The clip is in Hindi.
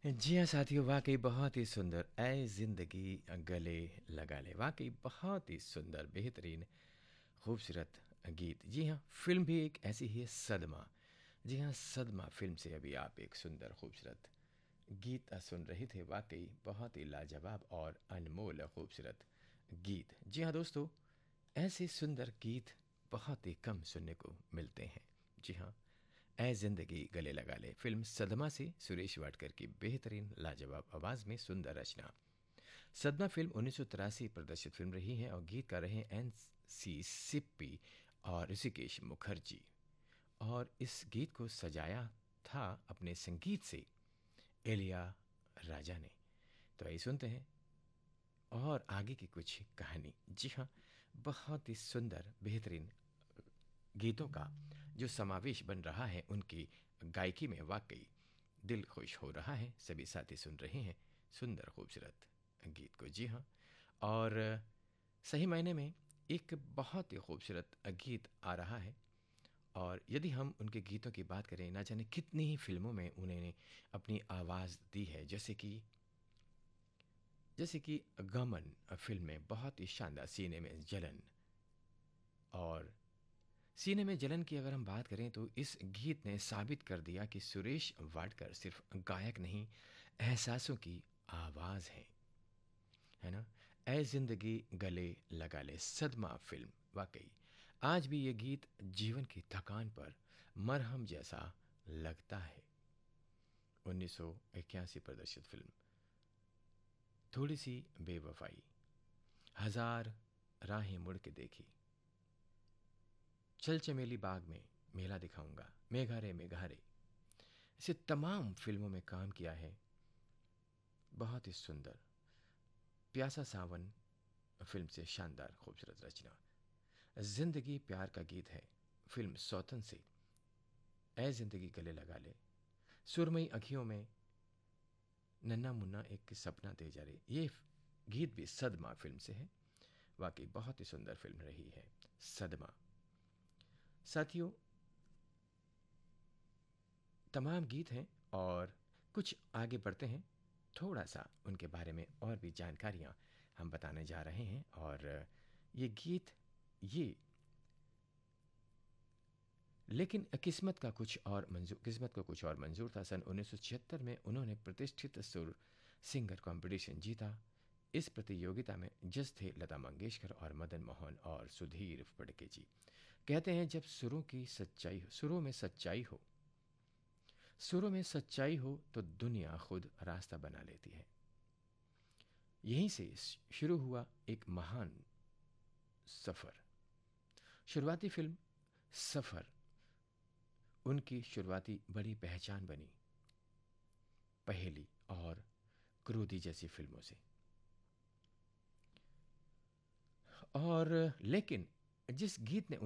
जी हाँ साथियों, वाकई बहुत ही सुंदर ऐ ज़िंदगी गले लगा ले। वाकई बहुत ही सुंदर, बेहतरीन, खूबसूरत गीत। जी हाँ, फ़िल्म भी एक ऐसी ही है, सदमा। जी हाँ, सदमा फ़िल्म से अभी आप एक सुंदर खूबसूरत गीत सुन रहे थे। वाकई बहुत ही लाजवाब और अनमोल खूबसूरत गीत। जी हाँ दोस्तों, ऐसे सुंदर गीत बहुत ही कम सुनने को मिलते हैं। जी हाँ, ऐ जिंदगी गले लगा ले फिल्म सदमा से सुरेश वाडकर की बेहतरीन लाजवाब आवाज में सुंदर रचना। सदमा फिल्म 1983 प्रदर्शित फिल्म रही है और गीतकार रहे एन सी सिप्पी और ऋषिकेश मुखर्जी। और इस गीत को सजाया था अपने संगीत से एलिया राजा ने। तो आइए सुनते हैं और आगे की कुछ कहानी। जी हाँ, बहुत ही सुंदर बेहतरीन गीतों का जो समावेश बन रहा है उनकी गायकी में, वाकई दिल खुश हो रहा है। सभी साथी सुन रहे हैं सुंदर खूबसूरत गीत को। जी हाँ, और सही मायने में एक बहुत ही खूबसूरत गीत आ रहा है। और यदि हम उनके गीतों की बात करें, ना जाने कितनी ही फिल्मों में उन्होंने अपनी आवाज़ दी है। जैसे कि गमन फिल्म में बहुत ही शानदार, सीने में जलन। और सीने में जलन की अगर हम बात करें तो इस गीत ने साबित कर दिया कि सुरेश वाडकर सिर्फ गायक नहीं, एहसासों की आवाज़ है ना। ऐ जिंदगी गले लगा ले, सदमा फिल्म। वाकई आज भी ये गीत जीवन की थकान पर मरहम जैसा लगता है। 1981 प्रदर्शित फिल्म थोड़ी सी बेवफाई, हजार राहें मुड़ के देखी, चल चमेली बाग में मेला दिखाऊंगा, मेघा रे मेघा रे, ऐसे तमाम फिल्मों में काम किया है। बहुत ही सुंदर प्यासा सावन फिल्म से शानदार खूबसूरत रचना। जिंदगी प्यार का गीत है फिल्म सौतन से। ऐ जिंदगी गले लगा ले, सुरमई अखियों में नन्ना मुन्ना एक सपना दे जा रे, ये गीत भी सदमा फिल्म से है। वाकई बहुत ही सुंदर फिल्म रही है सदमा। साथियों, तमाम गीत हैं और कुछ आगे बढ़ते हैं, थोड़ा सा उनके बारे में और भी जानकारियां हम बताने जा रहे हैं। और ये गीत, ये लेकिन किस्मत का कुछ और मंजूर था। सन 1976 में उन्होंने प्रतिष्ठित सुर सिंगर कंपटीशन जीता। इस प्रतियोगिता में जज थे लता मंगेशकर और मदन मोहन और सुधीर फड़के जी। कहते हैं जब सुरों में सच्चाई हो तो दुनिया खुद रास्ता बना लेती है। यहीं से शुरू हुआ एक महान सफर। शुरुआती फिल्म सफर उनकी शुरुआती बड़ी पहचान बनी, पहेली और क्रोधी जैसी फिल्मों से। और लेकिन जिस गीत ने